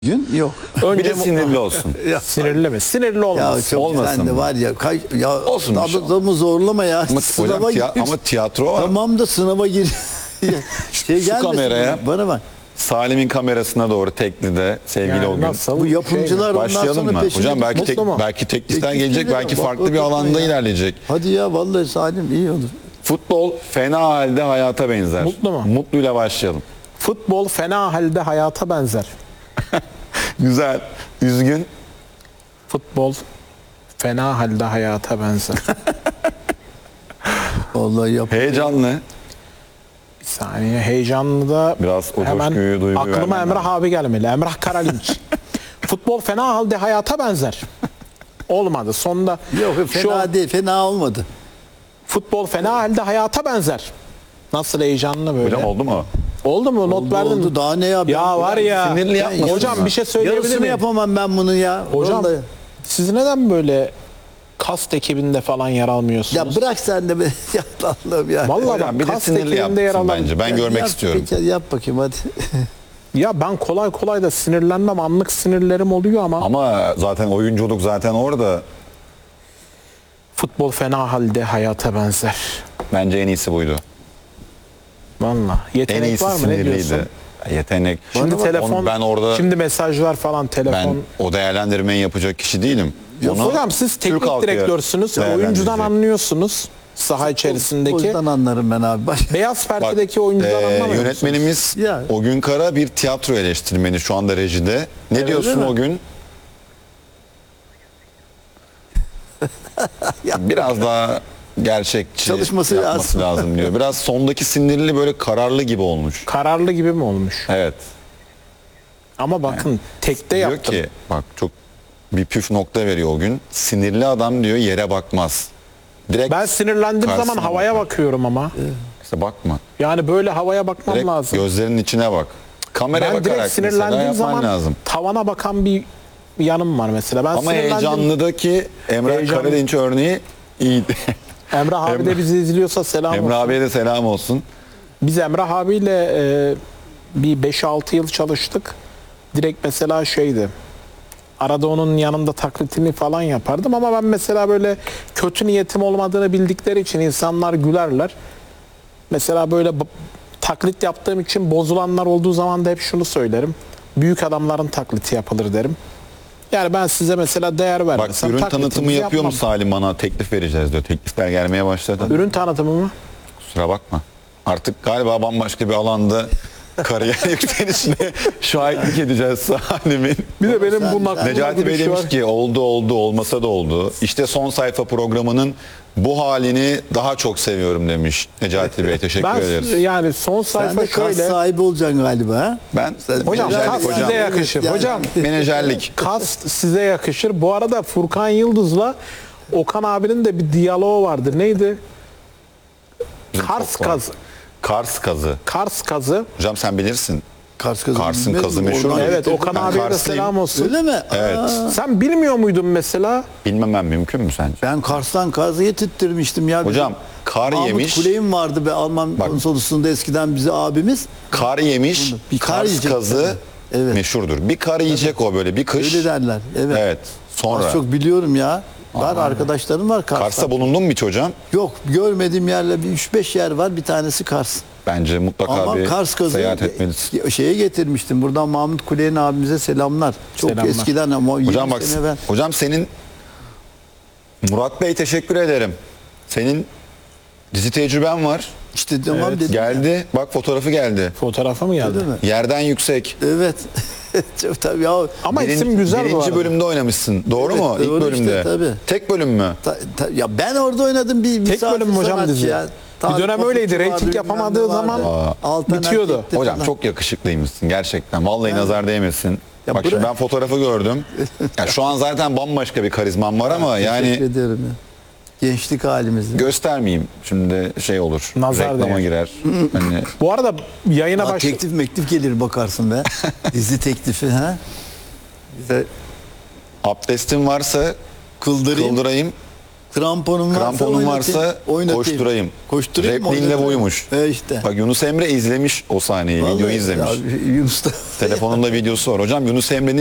Gün yok. Bir de sinirli olsun. Sinirli mi? Sinirli Ya olmaz. çok Olmasın sen de mı? var ya. Olsun Adamı zorlama ya. Ama, Sınava hocam, gir. ama tiyatro var. Tamam da sınava gir. Şey Şu gelmesin kameraya. bana bak. Salim'in kamerasına doğru teklide sevgili Yani o gün. nasıl? Bu yapımcılar ondan Başlayalım sonra mı? peşine Hocam belki mutlu mu? belki teklifler Teklif gelecek, geliyor. belki Bak, farklı bir bak, alanda ya. ilerleyecek. Hadi ya vallahi Salim iyi olur. Futbol fena halde hayata benzer. Mutlu mu? Mutluyla başlayalım. Futbol fena halde hayata benzer. Güzel. Üzgün. Futbol fena halde hayata benzer. Vallahi yap. Heyecanlı. Bir saniye, heyecanlı da Biraz o hemen coşkuyu, duyguyu aklıma vermem Emrah abi gelmeli. Emrah Karalinç. Futbol fena halde hayata benzer. Olmadı. Sonunda Yok fena değil. Fena olmadı. futbol fena halde hayata benzer. Nasıl heyecanlı böyle. Hocam oldu mu? Oldu mu? Not verdin mi? Oldu. Daha ne ya? Ya var ya. Sinirli yapma. Hocam bir şey söyleyebilir Yarısını miyim? yapamam ben bunu ya. Hocam Vallahi. siz neden böyle kast ekibinde falan yer Ya almıyorsunuz? bırak sen de be. Ya Allah'ım ya. Vallahi Hocam bak, bir de kast sinirli ekibinde yer yapsın alan. bence. Ben Ya görmek yap, istiyorum. peki, yap bakayım hadi. Ya ben kolay kolay da sinirlenmem. Anlık sinirlerim oluyor ama Ama zaten oyunculuk zaten orada. futbol fena halde hayata benzer. Bence en iyisi buydu. Valla. En Yetenek iyisi var mı? Ne diyorsun? sinirliydi. Yetenek. Şimdi telefon, Ben orada şimdi mesajlar falan telefon. ben o değerlendirmeyi yapacak kişi değilim. Onu Hocam siz Türk teknik halkı direktörsünüz. değerlendirecek. Oyuncudan anlıyorsunuz. Saha O içerisindeki. yüzden anlarım ben abi. Beyaz Bak, perdedeki oyuncudan anlamıyor musunuz? yönetmenimiz Ya. o gün Kara bir tiyatro eleştirmeni şu anda rejide. Ne diyorsun mi? o gün? Biraz daha gerçekçi Çalışması yapması lazım diyor. Biraz sondaki sinirli böyle kararlı gibi olmuş. Kararlı gibi mi olmuş? Evet. Ama bakın tekte Diyor yaptım. ki bak çok bir püf nokta veriyor o gün. Sinirli adam diyor yere bakmaz. Direkt Ben sinirlendiğim zaman karşısına havaya bakar. bakıyorum ama. İşte bakma. Yani böyle havaya bakmam Direkt lazım. gözlerinin içine bak. Kameraya Ben direkt bakarak mesela sinirlendiğim yapman zaman lazım. tavana bakan bir yanım var mesela. Ben Ama sinirlendim. heyecanlıdaki Emrah Heyecanlı. Karadeniz örneği iyiydi. Emrah abi de bizi izliyorsa selam Emrah olsun. abiye de selam olsun. Biz Emrah abiyle bir 5-6 yıl çalıştık. Direkt mesela şeydi. Arada onun yanında taklitini falan yapardım ama ben mesela böyle kötü niyetim olmadığını bildikleri için insanlar gülerler. Mesela böyle taklit yaptığım için bozulanlar olduğu zaman da hep şunu söylerim. Büyük adamların taklidi yapılır derim. Yani ben size mesela değer Bak vermesem ürün tanıtımı taklitinizi yapıyor mu yapmam. Salim, bana teklif vereceğiz diyor. Teklifler gelmeye başladı. Ürün tanıtımı mı? Kusura bakma. Artık galiba bambaşka bir alanda kariyer yükselişine şahitlik edeceğiz Salim'in. Bir de benim Sen- bunun aklımda Necati bir Bey şey demiş var. ki oldu olmasa da oldu. İşte son sayfa programının bu halini daha çok seviyorum demiş Necati Bey. Teşekkür Ben ederiz. yani son Sen sayfa de kas şöyle. sahibi olacaksın galiba ha? Ben Hocam menajerlik kas hocam. size yakışır. Yani- Hocam Menajerlik. kast size yakışır. Bu arada Furkan Yıldız'la Okan abinin de bir diyaloğu vardır. Neydi? Kars çok var. kazı. Kars kazı. Kars kazı. Hocam sen bilirsin. Kars'ın Kars'ın kazı meşhur mu? Evet, Okan Ben abiye de Karslıyım. selam olsun. Öyle mi? Evet. Sen bilmiyor muydun mesela? Bilmemem mümkün mü sence? Ben Kars'tan kazı getirttirmiştim ya. Hocam, kar Mahmut yemiş. Kuley'im vardı be Alman Bak. konsolosluğunda eskiden bize abimiz. Kar yemiş, Bir kar Kars yiyecek kazı tabii. Evet. meşhurdur. Bir kar yiyecek o böyle bir kış. Öyle derler. Evet. Evet. Sonra Az çok biliyorum ya. Var arkadaşlarım var Kars'ta. Kars'ta bulundun mu hiç hocam? Yok görmediğim yerler bir 3-5 yer var. Bir tanesi Kars. Bence mutlaka Ama bir Kars kazı seyahat etmelisin. şeye getirmiştim. Buradan Mahmut Kuley'in abimize selamlar. Çok Selamlar. eskiden ama 20 Hocam bak, sene evvel. hocam senin Murat Bey teşekkür ederim. Senin dizi tecrüben var. İşte tamam Evet, dedim. Geldi. Bak fotoğrafı geldi. Fotoğrafa mı geldi? Değil mi? Yerden yüksek. Evet. Çok tabii ya. Ama isim güzel bu birinci arada. bölümde oynamışsın. Doğru Evet, mu? İlk doğru işte, bölümde. tabii. Tek bölüm mü? Ya ben orada oynadım bir Tek misafir bölüm mü hocam sanatçı dizi? ya. Bir dönem Tarık öyleydi. Bakırcı Reyting vardı, yapamadığı bilmem ne zaman vardı. Altan bitiyordu. Erkek'ti Hocam falan. çok yakışıklıymışsın gerçekten. Vallahi nazar değmesin. Ya Bak şimdi bırak. ben fotoğrafı gördüm. Ya şu an zaten bambaşka bir karizman var ama Teşekkür yani ederim ya. Gençlik halimizi. göstermeyeyim. Şimdi şey olur. Nazar reklama değer. girer. Hani Bu arada yayına Aa, baş... teklif mektif gelir bakarsın be. Dizi teklifi ha. Bize abdestin varsa kıldırayım. kıldırayım. Kramponun varsa oynatayım. koşturayım. Koşturayım mı, Repliğinle oynatayım? buymuş. İşte. Bak Yunus Emre izlemiş o sahneyi, videoyu Vallahi izlemiş. ya, Yunus da Telefonunda videosu var. Hocam Yunus Emre'nin